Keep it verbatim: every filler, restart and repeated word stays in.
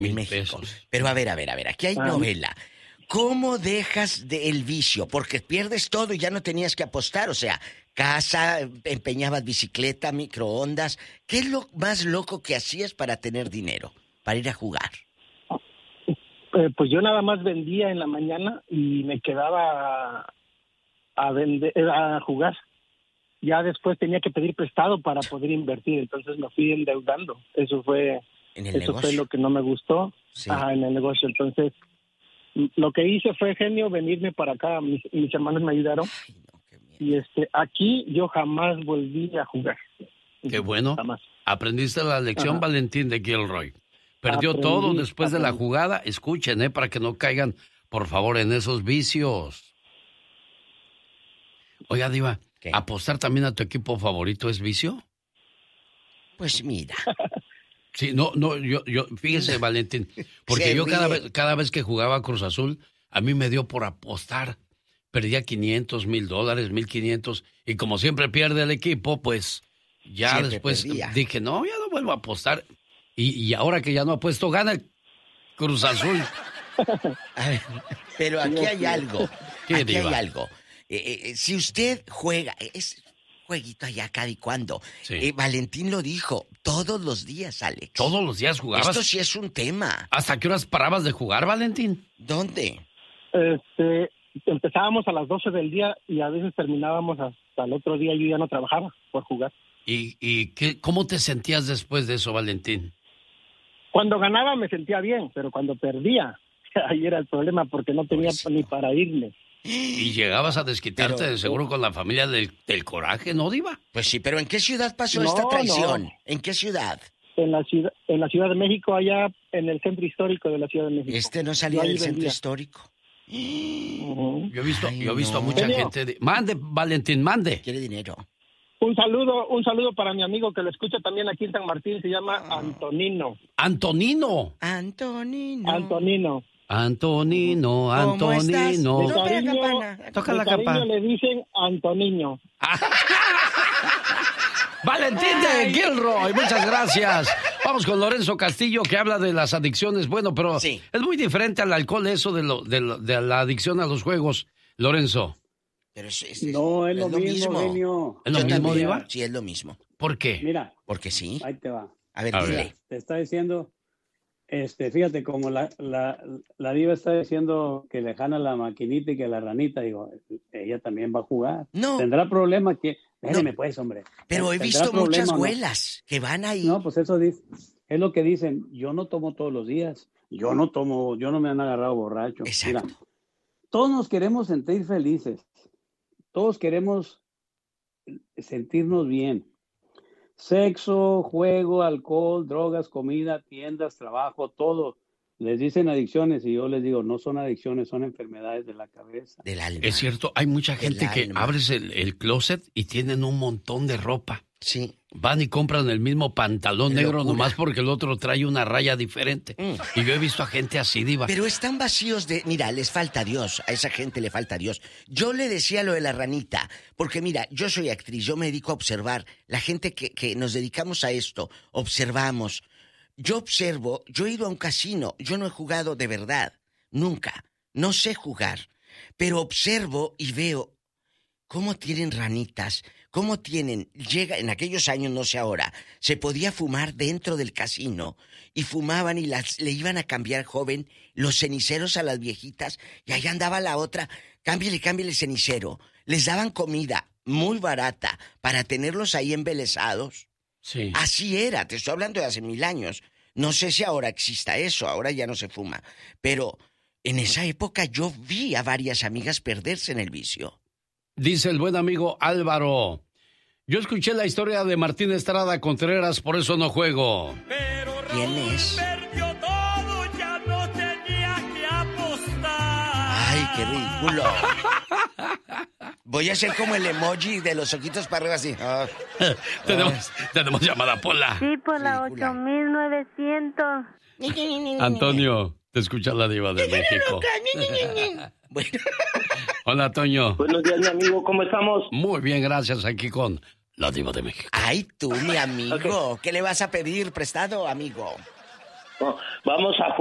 Mil México. Pesos. Pero a ver, a ver, a ver, aquí hay Ah. novela. ¿Cómo dejas de el vicio? Porque pierdes todo y ya no tenías que apostar. O sea, casa, empeñabas bicicleta, microondas. ¿Qué es lo más loco que hacías para tener dinero? Para ir a jugar. Eh, pues yo nada más vendía en la mañana y me quedaba a, a vender, a jugar. Ya después tenía que pedir prestado para poder invertir, entonces me fui endeudando. Eso fue, En el eso negocio. fue lo que no me gustó. Sí. Ajá, en el negocio. Entonces, lo que hice fue, genio, venirme para acá. Mis, mis hermanos me ayudaron. Ay, no, qué miedo. Y este, aquí yo jamás volví a jugar. Qué bueno. Jamás. Aprendiste la lección, Ajá. Valentín de Gilroy. Perdió Aprendí, todo después de la aprendí. jugada. Escuchen, ¿eh? Para que no caigan, por favor, en esos vicios. Oiga, Diva, ¿Qué? ¿apostar también a tu equipo favorito es vicio? Pues mira. Sí, no, no, yo, yo, fíjese, Valentín, porque Se yo cada ríe. vez, cada vez que jugaba Cruz Azul, a mí me dio por apostar. Perdía quinientos, mil dólares, mil quinientos, y como siempre pierde el equipo, pues ya Siempre después perdía. dije, no, ya no vuelvo a apostar. Y, y ahora que ya no apuesto, gana el Cruz Azul. A ver, pero aquí hay algo. ¿Qué, Aquí Diva? hay algo. Eh, eh, si usted juega, es jueguito allá cada y cuando. Sí. Eh, Valentín lo dijo, todos los días, Alex. Todos los días jugabas. Esto sí es un tema. ¿Hasta qué horas parabas de jugar, Valentín? ¿Dónde? Este, empezábamos a las doce del día y a veces terminábamos hasta el otro día. Yo ya no trabajaba por jugar. ¿Y, y qué, cómo te sentías después de eso, Valentín? Cuando ganaba me sentía bien, pero cuando perdía, ahí era el problema porque no tenía Pobrecito. ni para irme. Y llegabas a desquitarte Pero- de seguro con la familia del, del coraje, ¿no, Diva? Pues sí, pero ¿en qué ciudad pasó No, esta traición? no. ¿En qué ciudad? En la ciudad, en la Ciudad de México, allá en el centro histórico de la Ciudad de México. Este no salía Yo ahí del centro vendía. histórico. Ujú. Yo he visto, Ay, yo he visto a no. mucha Genio. gente... de- Mande, Valentín, mande. Quiere dinero. Un saludo, un saludo para mi amigo que lo escucha también aquí en San Martín, se llama Antonino. Antonino. Antonino. Antonino. Antonino, ¿Cómo estás? Antonino. De No, pega cariño, campana. Toca de la cariño campana. le dicen Antoniño. Valentín de Gilroy, muchas gracias. Vamos con Lorenzo Castillo, que habla de las adicciones. Bueno, pero Sí. es muy diferente al alcohol eso de, lo, de, lo- de la adicción a los juegos. Lorenzo, Pero es, es- No, es, lo mismo, genio. ¿es lo Yo mismo, también. Diva? Sí, es lo mismo. ¿Por qué? Mira, Porque sí. ahí te va. A ver, A ver. dile. Te está diciendo, este, fíjate, como la, la, la diva está diciendo que le jala la maquinita y que la ranita, digo, ella también va a jugar. No. Tendrá problema que... Déjeme No. pues, hombre. Pero he ¿Tendrá visto problema muchas o no? abuelas que van ahí. No, pues eso dice, es lo que dicen. Yo no tomo todos los días. Yo no tomo, yo no me han agarrado borracho. Exacto. Mira, todos nos queremos sentir felices. Todos queremos sentirnos bien. Sexo, juego, alcohol, drogas, comida, tiendas, trabajo, todo. Les dicen adicciones y yo les digo, no son adicciones, son enfermedades de la cabeza. Del alma. Es cierto, hay mucha gente que alma. abres el, el closet y tienen un montón de ropa. Sí. Van y compran el mismo pantalón Qué negro locura. nomás porque el otro trae una raya diferente. Mm. Y yo he visto a gente así, Diva. Pero están vacíos de... Mira, les falta Dios. A esa gente le falta Dios. Yo le decía lo de la ranita. Porque mira, yo soy actriz. Yo me dedico a observar. La gente que, que nos dedicamos a esto, observamos. Yo observo. Yo he ido a un casino. Yo no he jugado de verdad. Nunca. No sé jugar. Pero observo y veo cómo tienen ranitas. Cómo tienen... Llega... En aquellos años, no sé ahora, se podía fumar dentro del casino. Y fumaban y las, le iban a cambiar, joven, los ceniceros a las viejitas. Y allá andaba la otra, cámbiale, cámbiale cenicero. Les daban comida muy barata para tenerlos ahí embelesados. Sí. Así era, te estoy hablando de hace mil años. No sé si ahora exista eso, ahora ya no se fuma. Pero en esa época yo vi a varias amigas perderse en el vicio. Dice el buen amigo Álvaro. Yo escuché la historia de Martín Estrada Contreras, por eso no juego. ¿Quién es? Perdió todo, ya no tenía que apostar. Ay, qué ridículo. Voy a hacer como el emoji de los ojitos para arriba así. Ah. tenemos, tenemos llamada, Pola. Sí, por la Ridícula. ocho mil novecientos. Antonio, te escucha la Diva de México. Bueno, Hola, Toño. Buenos días, mi amigo, ¿cómo estamos? Muy bien, gracias, aquí con la Diva de México. ay, tú, mi amigo. ¿Qué le vas a pedir prestado, amigo? Vamos a